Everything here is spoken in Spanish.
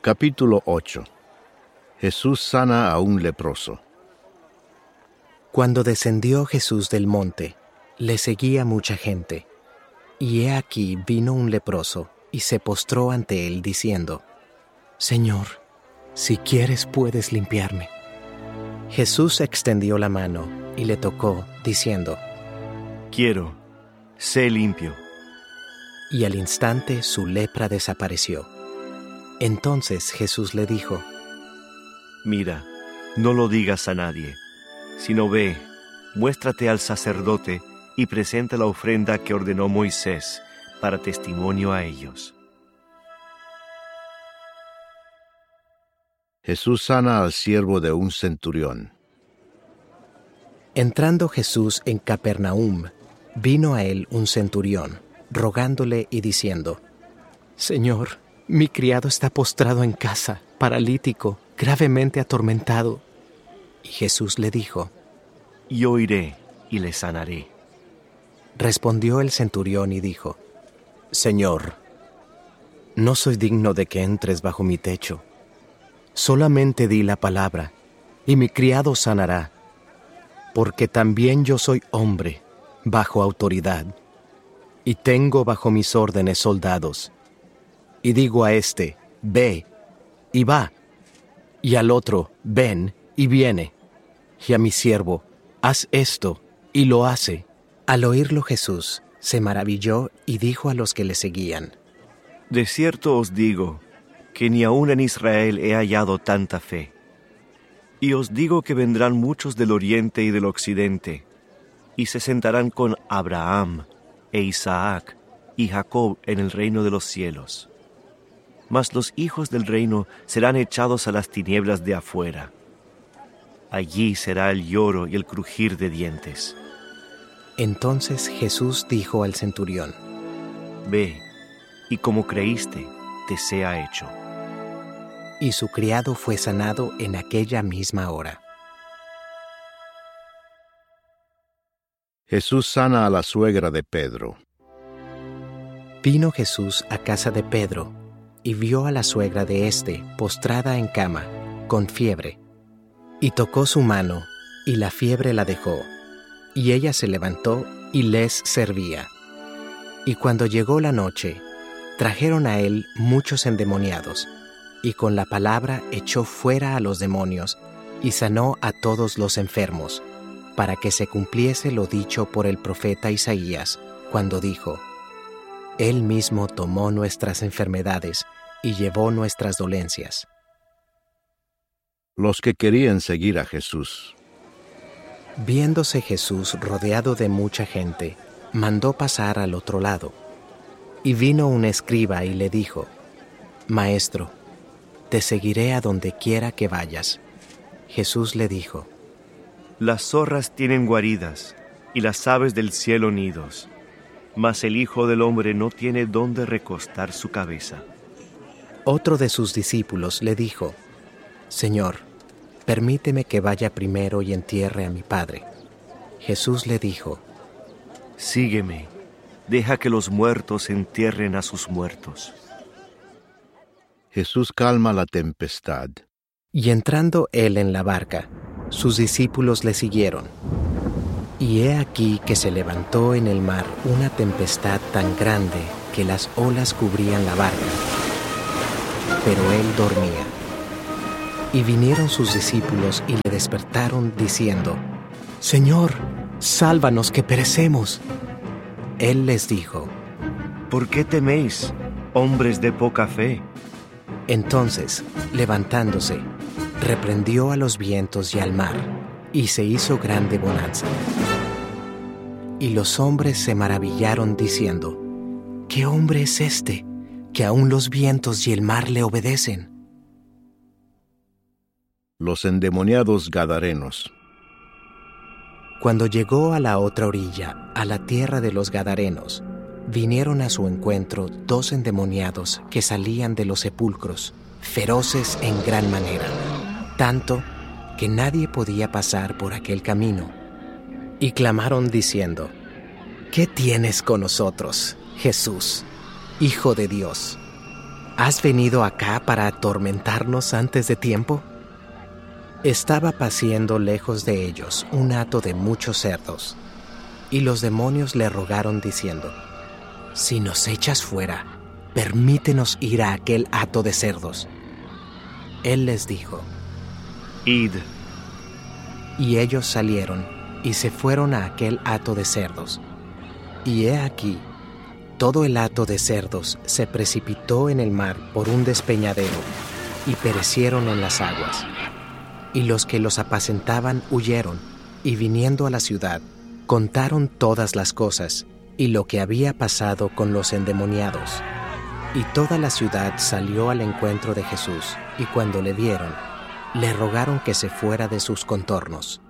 Capítulo 8. Jesús sana a un leproso. Cuando descendió Jesús del monte, le seguía mucha gente. Y he aquí vino un leproso y se postró ante él diciendo: Señor, si quieres puedes limpiarme. Jesús extendió la mano y le tocó, diciendo: Quiero, sé limpio. Y al instante su lepra desapareció. Entonces Jesús le dijo: Mira, no lo digas a nadie, sino ve, muéstrate al sacerdote y presenta la ofrenda que ordenó Moisés para testimonio a ellos. Jesús sana al siervo de un centurión. Entrando Jesús en Capernaum, vino a él un centurión, rogándole y diciendo: Señor, mi criado está postrado en casa, paralítico, gravemente atormentado. Y Jesús le dijo: Yo iré y le sanaré. Respondió el centurión y dijo: Señor, no soy digno de que entres bajo mi techo. Solamente di la palabra, y mi criado sanará, porque también yo soy hombre, bajo autoridad, y tengo bajo mis órdenes soldados. Y digo a este: ve, y va, y al otro: ven, y viene, y a mi siervo: haz esto, y lo hace. Al oírlo Jesús se maravilló y dijo a los que le seguían: De cierto os digo, que ni aun en Israel he hallado tanta fe. Y os digo que vendrán muchos del oriente y del occidente, y se sentarán con Abraham, e Isaac, y Jacob en el reino de los cielos. Mas los hijos del reino serán echados a las tinieblas de afuera. Allí será el lloro y el crujir de dientes. Entonces Jesús dijo al centurión: Ve, y como creíste, te sea hecho. Y su criado fue sanado en aquella misma hora. Jesús sana a la suegra de Pedro. Vino Jesús a casa de Pedro, y vio a la suegra de éste postrada en cama, con fiebre. Y tocó su mano, y la fiebre la dejó, y ella se levantó y les servía. Y cuando llegó la noche, trajeron a él muchos endemoniados, y con la palabra echó fuera a los demonios, y sanó a todos los enfermos, para que se cumpliese lo dicho por el profeta Isaías, cuando dijo: Él mismo tomó nuestras enfermedades y llevó nuestras dolencias. Los que querían seguir a Jesús. Viéndose Jesús rodeado de mucha gente, mandó pasar al otro lado. Y vino un escriba y le dijo: Maestro, te seguiré a donde quiera que vayas. Jesús le dijo: Las zorras tienen guaridas, y las aves del cielo nidos, mas el Hijo del Hombre no tiene dónde recostar su cabeza. Otro de sus discípulos le dijo: Señor, permíteme que vaya primero y entierre a mi padre. Jesús le dijo: Sígueme, deja que los muertos entierren a sus muertos. Jesús calma la tempestad. Y entrando él en la barca, sus discípulos le siguieron. Y he aquí que se levantó en el mar una tempestad tan grande que las olas cubrían la barca. Pero él dormía. Y vinieron sus discípulos y le despertaron diciendo: Señor, sálvanos que perecemos. Él les dijo: ¿Por qué teméis, hombres de poca fe? Entonces, levantándose, reprendió a los vientos y al mar, y se hizo grande bonanza. Y los hombres se maravillaron diciendo: ¿Qué hombre es este, que aun los vientos y el mar le obedecen? Los endemoniados gadarenos. Cuando llegó a la otra orilla, a la tierra de los gadarenos, vinieron a su encuentro 2 endemoniados que salían de los sepulcros, feroces en gran manera, tanto que nadie podía pasar por aquel camino. Y clamaron diciendo: ¿Qué tienes con nosotros, Jesús, Hijo de Dios? ¿Has venido acá para atormentarnos antes de tiempo? Estaba paciendo lejos de ellos un hato de muchos cerdos, y los demonios le rogaron diciendo: si nos echas fuera, permítenos ir a aquel hato de cerdos. Él les dijo: Id. Y ellos salieron y se fueron a aquel hato de cerdos. Y he aquí, todo el hato de cerdos se precipitó en el mar por un despeñadero, y perecieron en las aguas. Y los que los apacentaban huyeron, y viniendo a la ciudad, contaron todas las cosas, y lo que había pasado con los endemoniados. Y toda la ciudad salió al encuentro de Jesús, y cuando le vieron, le rogaron que se fuera de sus contornos.